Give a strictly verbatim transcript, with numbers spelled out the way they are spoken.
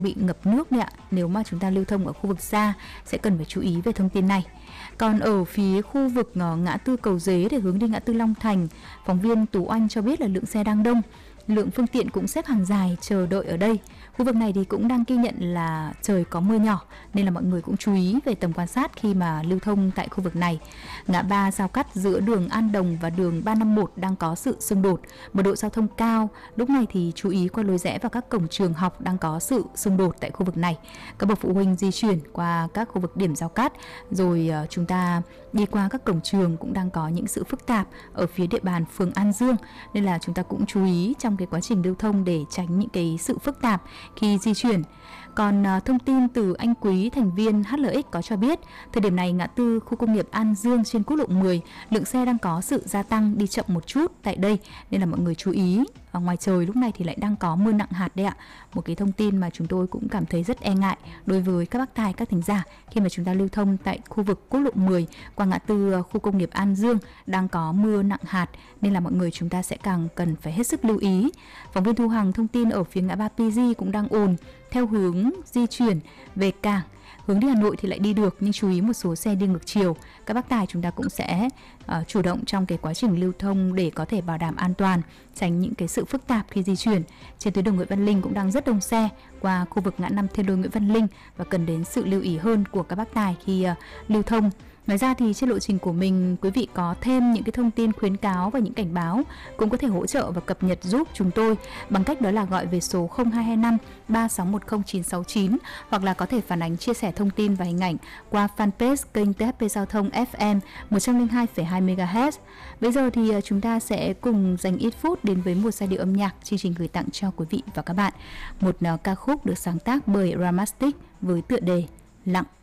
bị ngập nước đấy ạ. Nếu mà chúng ta lưu thông ở khu vực xa sẽ cần phải chú ý về thông tin này. Còn ở phía khu vực ngã tư Cầu Giấy để hướng đi ngã tư Long Thành, phóng viên Tú Anh cho biết là lượng xe đang đông, lượng phương tiện cũng xếp hàng dài chờ đợi ở đây. Khu vực này thì cũng đang ghi nhận là trời có mưa nhỏ nên là mọi người cũng chú ý về tầm quan sát khi mà lưu thông tại khu vực này. Ngã ba giao cắt giữa đường An Đồng và đường ba năm một đang có sự xung đột, mật độ giao thông cao. Lúc này thì chú ý qua lối rẽ vào các cổng trường học đang có sự xung đột tại khu vực này. Các bậc phụ huynh di chuyển qua các khu vực điểm giao cắt rồi chúng ta đi qua các cổng trường cũng đang có những sự phức tạp ở phía địa bàn phường An Dương, nên là chúng ta cũng chú ý trong cái quá trình lưu thông để tránh những cái sự phức tạp khi di chuyển. Còn uh, thông tin từ anh Quý, thành viên hát lờ ích có cho biết, thời điểm này ngã tư khu công nghiệp An Dương trên quốc lộ mười, lượng xe đang có sự gia tăng, đi chậm một chút tại đây nên là mọi người chú ý. Ở ngoài trời lúc này thì lại đang có mưa nặng hạt đấy ạ. Một cái thông tin mà chúng tôi cũng cảm thấy rất e ngại đối với các bác tài, các thính giả khi mà chúng ta lưu thông tại khu vực quốc lộ mười qua ngã tư khu công nghiệp An Dương đang có mưa nặng hạt nên là mọi người chúng ta sẽ càng cần phải hết sức lưu ý. Phóng viên Thu Hằng thông tin ở phía ngã ba pê giê cũng đang ồn theo hướng di chuyển về cảng. Hướng đi Hà Nội thì lại đi được nhưng chú ý một số xe đi ngược chiều. Các bác tài chúng ta cũng sẽ uh, chủ động trong cái quá trình lưu thông để có thể bảo đảm an toàn, tránh những cái sự phức tạp khi di chuyển. Trên tuyến đường Nguyễn Văn Linh cũng đang rất đông xe qua khu vực ngã năm Thiên Đô Nguyễn Văn Linh và cần đến sự lưu ý hơn của các bác tài khi uh, lưu thông. Ngoài ra thì trên lộ trình của mình, quý vị có thêm những cái thông tin khuyến cáo và những cảnh báo cũng có thể hỗ trợ và cập nhật giúp chúng tôi bằng cách đó là gọi về số không hai hai năm ba sáu một không chín sáu chín hoặc là có thể phản ánh chia sẻ thông tin và hình ảnh qua fanpage kênh tê hát pê Giao thông ép em một trăm lẻ hai phẩy hai mê ga héc. Bây giờ thì chúng ta sẽ cùng dành ít phút đến với một giai điệu âm nhạc chương trình gửi tặng cho quý vị và các bạn. Một uh, ca khúc được sáng tác bởi Ramastic với tựa đề Lặng.